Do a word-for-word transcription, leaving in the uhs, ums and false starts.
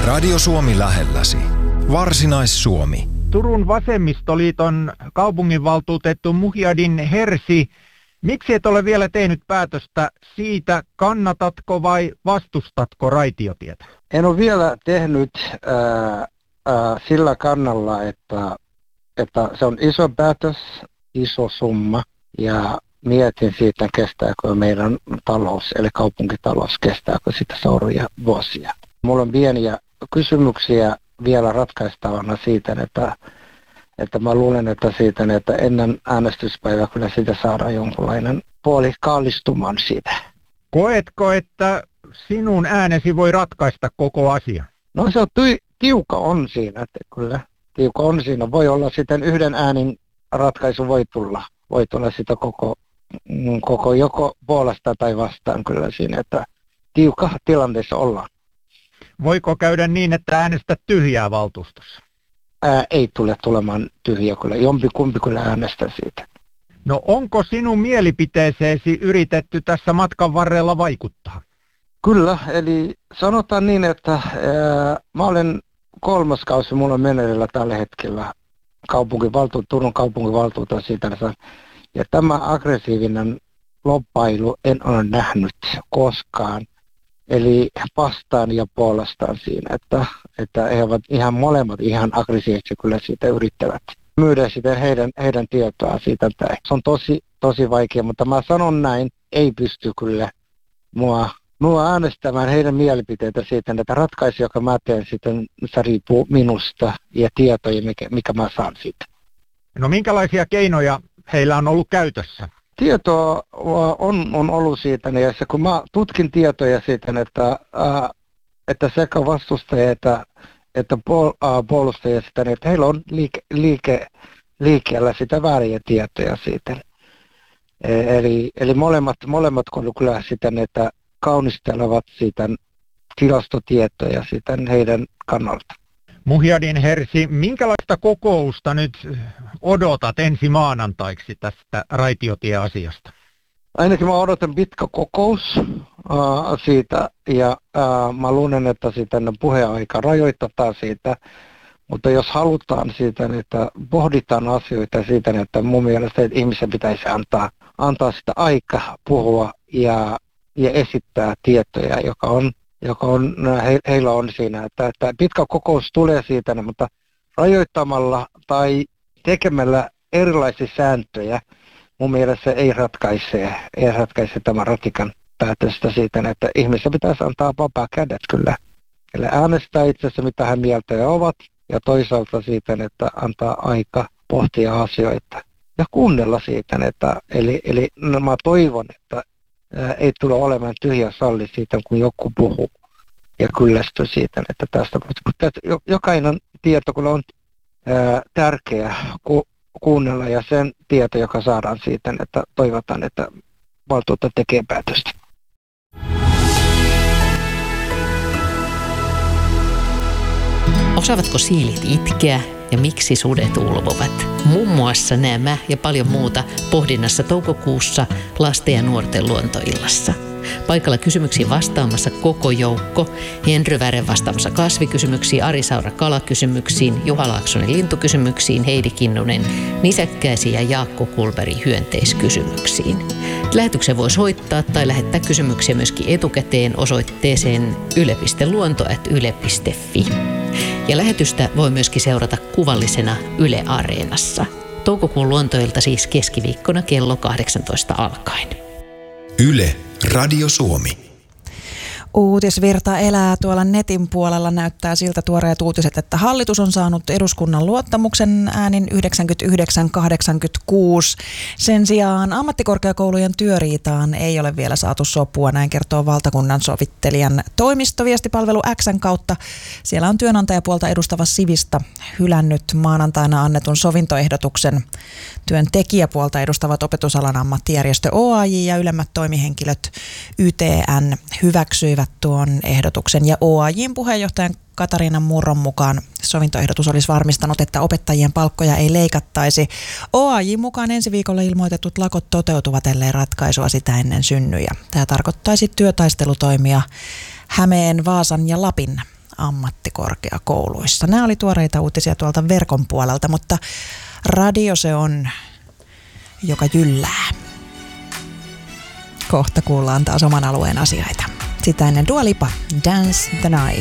Radio Suomi lähelläsi. Varsinais-Suomi. Turun vasemmistoliiton kaupunginvaltuutettu Muhyiddin Hersi, miksi et ole vielä tehnyt päätöstä siitä, kannatatko vai vastustatko raitiotietä? En ole vielä tehnyt ää, ää, sillä kannalla, että, että se on iso päätös, iso summa ja mietin siitä, kestääkö meidän talous, eli kaupunkitalous, kestääkö sitä seuraavia vuosia. Mulla on pieniä kysymyksiä vielä ratkaistavana siitä, että, että mä luulen, että siitä, että ennen äänestyspäivää kyllä siitä saadaan jonkunlainen puoli kallistumaan siitä. Koetko, että sinun äänesi voi ratkaista koko asian? No se on tui, tiukka on siinä, että kyllä tiukka on siinä. Voi olla sitten yhden äänin ratkaisu voi tulla, voi tulla sitä koko, koko joko puolesta tai vastaan kyllä siinä, että tiukka tilanteessa ollaan. Voiko käydä niin, että äänestät tyhjää valtuustossa? Ää, ei tule tulemaan tyhjää kyllä, jompi kumpi kyllä äänestää siitä. No onko sinun mielipiteeseesi yritetty tässä matkan varrella vaikuttaa? Kyllä, eli sanotaan niin, että ää, mä olen kolmas kausi mulla on meneillään tällä hetkellä kaupunkivaltu, Turun kaupunkivaltuuton siitä. Ja tämä aggressiivinen lobbailu en ole nähnyt koskaan. Eli vastaan ja puolestaan siinä, että, että he ovat ihan molemmat ihan aggressiivisesti kyllä siitä yrittävät myydä sitä heidän, heidän tietoa siitä. Se on tosi, tosi vaikea, mutta mä sanon näin, ei pysty kyllä mua, mua äänestämään heidän mielipiteitä siitä, että ratkaisu, joka mä teen sitten, se riippuu minusta ja tietoja, mikä, mikä mä saan siitä. No minkälaisia keinoja heillä on ollut käytössä? Tietoa on, on ollut siitä, ja se, kun mä tutkin tietoja siitä, että, ää, että sekä vastustajia että, että puol, ää, puolustajia sitä, niin että heillä on liike, liike, liikkeellä sitä vääriä tietoja siitä. Eli, eli molemmat, molemmat kyllä sitä, että kaunistelevat sitä tilastotietoja sitä heidän kannalta. Muhyiddin Hersi, minkälaista kokousta nyt odotat ensi maanantaiksi tästä raitiotieasiasta? Ainakin mä odotan pitkä kokous äh, siitä ja äh, mä luulen, että siitä puheaika rajoitetaan siitä. Mutta jos halutaan siitä, että pohditaan asioita siitä, että mun mielestä että ihmisen pitäisi antaa, antaa sitä aika puhua ja, ja esittää tietoja, joka on joka on, he, heillä on siinä, että, että pitkä kokous tulee siitä, mutta rajoittamalla tai tekemällä erilaisia sääntöjä, mun mielestä ei ratkaise, ei ratkaise tämän ratikan päätöstä siitä, että ihmisen pitäisi antaa vapaa kädet kyllä. Eli äänestää itse asiassa mitä hän mieltä he ovat ja toisaalta siitä, että antaa aika pohtia asioita ja kuunnella siitä, että eli, eli no, mä toivon, että ää, ei tule olemaan tyhjä salli siitä, kun joku puhuu ja kyllästyy siitä, että tästä, mutta jokainen tieto kun on ää, tärkeä ku, kuunnella ja sen tieto, joka saadaan siitä, että toivotaan, että valtuutta tekee päätöstä. Osaavatko siilit itkeä ja miksi sudet ulvovat? Muun muassa nämä ja paljon muuta pohdinnassa toukokuussa lasten ja nuorten luontoillassa. Paikalla kysymyksiin vastaamassa koko joukko. Henry Väre vastaamassa kasvikysymyksiin, Ari Saura kalakysymyksiin, Juha Laaksonen lintukysymyksiin, Heidi Kinnunen nisäkkäisiin ja Jaakko Kulberi hyönteiskysymyksiin. Lähetyksen voi soittaa tai lähettää kysymyksiä myöskin etukäteen osoitteeseen yle piste luonto ät yle piste fi. Ja lähetystä voi myöskin seurata kuvallisena Yle Areenassa. Toukokuun luontoilta siis keskiviikkona kello kahdeksantoista alkaen. Yle, Radio Suomi. Uutisvirta elää tuolla netin puolella. Näyttää siltä tuoreet uutiset, että hallitus on saanut eduskunnan luottamuksen äänin yhdeksänkymmentäyhdeksän kahdeksankymmentäkuusi. Sen sijaan ammattikorkeakoulujen työriitaan ei ole vielä saatu sopua, näin kertoo valtakunnan sovittelijan toimisto viestipalvelu X:n kautta. Siellä on työnantajapuolta edustava Sivista hylännyt maanantaina annetun sovintoehdotuksen. Työntekijäpuolta edustavat opetusalan ammattijärjestö O A J ja ylemmät toimihenkilöt Y T N hyväksyivät tuon ehdotuksen ja O A J:n puheenjohtajan Katariina Murron mukaan sovintoehdotus olisi varmistanut, että opettajien palkkoja ei leikattaisi. O A J:n mukaan ensi viikolla ilmoitetut lakot toteutuvat, ellei ratkaisua sitä ennen synny. Ja tämä tarkoittaisi työtaistelutoimia Hämeen, Vaasan ja Lapin ammattikorkeakouluissa. Nämä oli tuoreita uutisia tuolta verkon puolelta, mutta radio se on, joka jyllää. Kohta kuullaan taas oman alueen asioita. Sitä ennen Dua Lipa, Dance the Night.